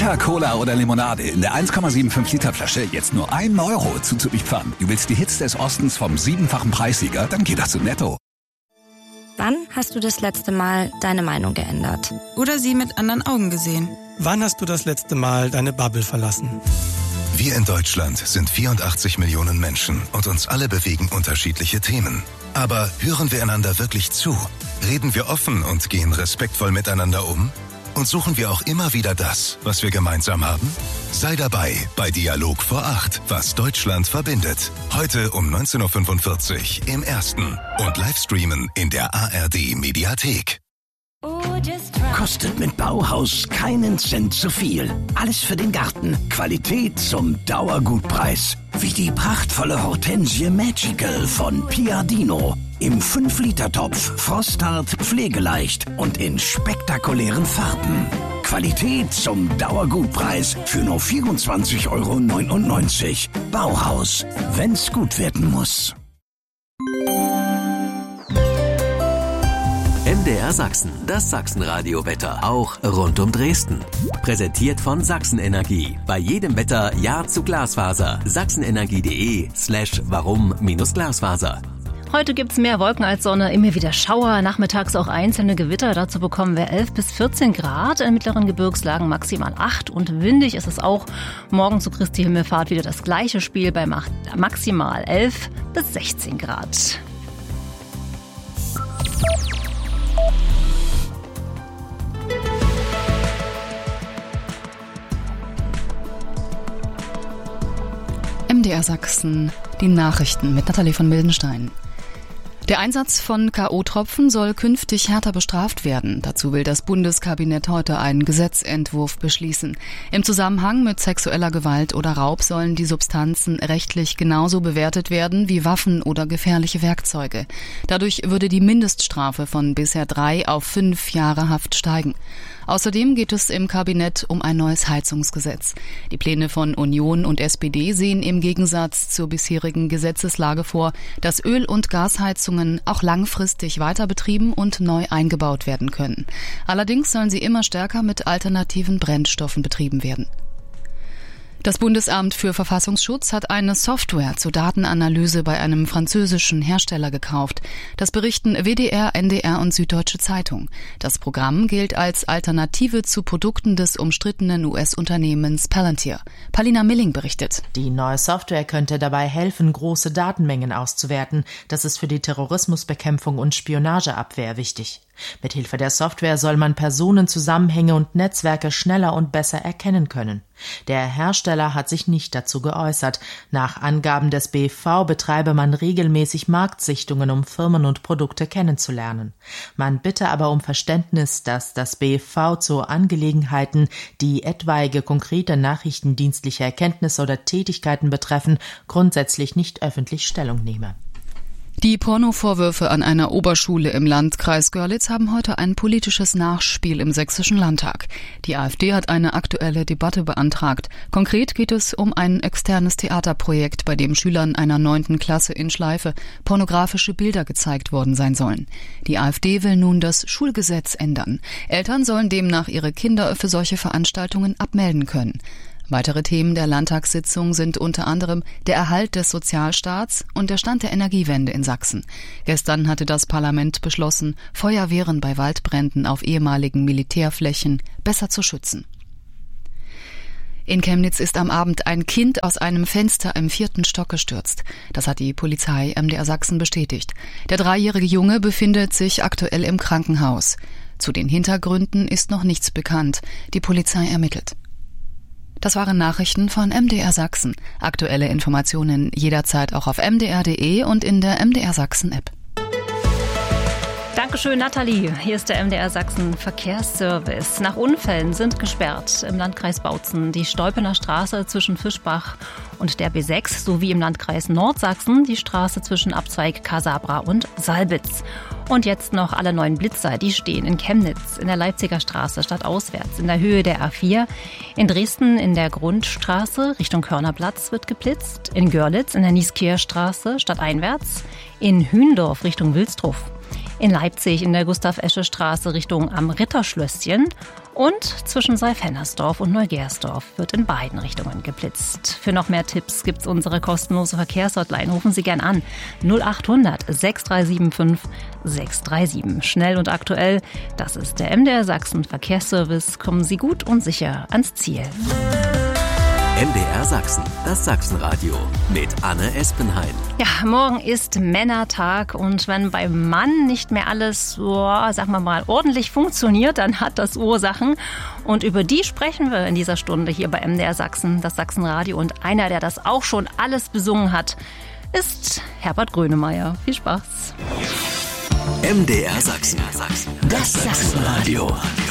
Fanta, Cola oder Limonade in der 1,75 Liter Flasche jetzt nur 1 Euro zuzüglich Pfand. Du willst die Hits des Ostens vom 7-fachen Preissieger? Dann geh doch zu Netto. Wann hast du das letzte Mal deine Meinung geändert? Oder sie mit anderen Augen gesehen? Wann hast du das letzte Mal deine Bubble verlassen? Wir in Deutschland sind 84 Millionen Menschen und uns alle bewegen unterschiedliche Themen. Aber hören wir einander wirklich zu? Reden wir offen und gehen respektvoll miteinander um? Und suchen wir auch immer wieder das, was wir gemeinsam haben? Sei dabei bei Dialog vor 8, was Deutschland verbindet. Heute um 19.45 Uhr im Ersten und Livestreamen in der ARD Mediathek. Kostet mit Bauhaus keinen Cent zu viel. Alles für den Garten. Qualität zum Dauergutpreis. Wie die prachtvolle Hortensie Magical von Piadino. Im 5-Liter-Topf, frosthart, pflegeleicht und in spektakulären Farben. Qualität zum Dauergutpreis für nur 24,99 €. Bauhaus, wenn's gut werden muss. MDR Sachsen, das Sachsenradio-Wetter, auch rund um Dresden. Präsentiert von Sachsenenergie. Bei jedem Wetter Ja zu Glasfaser. sachsenenergie.de/warum-Glasfaser. Heute gibt's mehr Wolken als Sonne, immer wieder Schauer, nachmittags auch einzelne Gewitter. Dazu bekommen wir 11 bis 14 Grad, in mittleren Gebirgslagen maximal 8 und windig ist es auch. Morgen zu Christi Himmelfahrt wieder das gleiche Spiel bei maximal 11 bis 16 Grad. MDR Sachsen, die Nachrichten mit Nathalie von Mildenstein. Der Einsatz von K.O.-Tropfen soll künftig härter bestraft werden. Dazu will das Bundeskabinett heute einen Gesetzentwurf beschließen. Im Zusammenhang mit sexueller Gewalt oder Raub sollen die Substanzen rechtlich genauso bewertet werden wie Waffen oder gefährliche Werkzeuge. Dadurch würde die Mindeststrafe von bisher 3 auf 5 Jahre Haft steigen. Außerdem geht es im Kabinett um ein neues Heizungsgesetz. Die Pläne von Union und SPD sehen im Gegensatz zur bisherigen Gesetzeslage vor, dass Öl- und Gasheizungen auch langfristig weiter betrieben und neu eingebaut werden können. Allerdings sollen sie immer stärker mit alternativen Brennstoffen betrieben werden. Das Bundesamt für Verfassungsschutz hat eine Software zur Datenanalyse bei einem französischen Hersteller gekauft. Das berichten WDR, NDR und Süddeutsche Zeitung. Das Programm gilt als Alternative zu Produkten des umstrittenen US-Unternehmens Palantir. Palina Milling berichtet. Die neue Software könnte dabei helfen, große Datenmengen auszuwerten. Das ist für die Terrorismusbekämpfung und Spionageabwehr wichtig. Mithilfe der Software soll man Personenzusammenhänge und Netzwerke schneller und besser erkennen können. Der Hersteller hat sich nicht dazu geäußert. Nach Angaben des BfV betreibe man regelmäßig Marktsichtungen, um Firmen und Produkte kennenzulernen. Man bitte aber um Verständnis, dass das BfV zu Angelegenheiten, die etwaige konkrete nachrichtendienstliche Erkenntnisse oder Tätigkeiten betreffen, grundsätzlich nicht öffentlich Stellung nehme. Die Pornovorwürfe an einer Oberschule im Landkreis Görlitz haben heute ein politisches Nachspiel im Sächsischen Landtag. Die AfD hat eine aktuelle Debatte beantragt. Konkret geht es um ein externes Theaterprojekt, bei dem Schülern einer 9. Klasse in Schleife pornografische Bilder gezeigt worden sein sollen. Die AfD will nun das Schulgesetz ändern. Eltern sollen demnach ihre Kinder für solche Veranstaltungen abmelden können. Weitere Themen der Landtagssitzung sind unter anderem der Erhalt des Sozialstaats und der Stand der Energiewende in Sachsen. Gestern hatte das Parlament beschlossen, Feuerwehren bei Waldbränden auf ehemaligen Militärflächen besser zu schützen. In Chemnitz ist am Abend ein Kind aus einem Fenster im 4. Stock gestürzt. Das hat die Polizei MDR Sachsen bestätigt. Der 3-jährige Junge befindet sich aktuell im Krankenhaus. Zu den Hintergründen ist noch nichts bekannt. Die Polizei ermittelt. Das waren Nachrichten von MDR Sachsen. Aktuelle Informationen jederzeit auch auf mdr.de und in der MDR Sachsen App. Dankeschön, Nathalie. Hier ist der MDR Sachsen Verkehrsservice. Nach Unfällen sind gesperrt im Landkreis Bautzen die Stolpener Straße zwischen Fischbach und der B6 sowie im Landkreis Nordsachsen die Straße zwischen Abzweig Kasabra und Salbitz. Und jetzt noch alle 9 Blitzer, die stehen in Chemnitz, in der Leipziger Straße stadtauswärts, in der Höhe der A4. In Dresden in der Grundstraße Richtung Körnerplatz wird geblitzt. In Görlitz in der Nieskircher Straße stadteinwärts. In Hündorf Richtung Wilsdruff. in Leipzig in der Gustav-Esche-Straße Richtung am Ritterschlösschen und zwischen Saalfennersdorf und Neugersdorf wird in beiden Richtungen geblitzt. Für noch mehr Tipps gibt's unsere kostenlose Verkehrshotline. Rufen Sie gern an 0800 6375 637. Schnell und aktuell, das ist der MDR Sachsen Verkehrsservice. Kommen Sie gut und sicher ans Ziel. MDR Sachsen, das Sachsenradio mit Anne Espenheim. Ja, morgen ist Männertag und wenn beim Mann nicht mehr alles so, sagen wir mal, ordentlich funktioniert, dann hat das Ursachen. Und über die sprechen wir in dieser Stunde hier bei MDR Sachsen, das Sachsenradio. Und einer, der das auch schon alles besungen hat, ist Herbert Grönemeyer. Viel Spaß. MDR Sachsen, das Sachsenradio.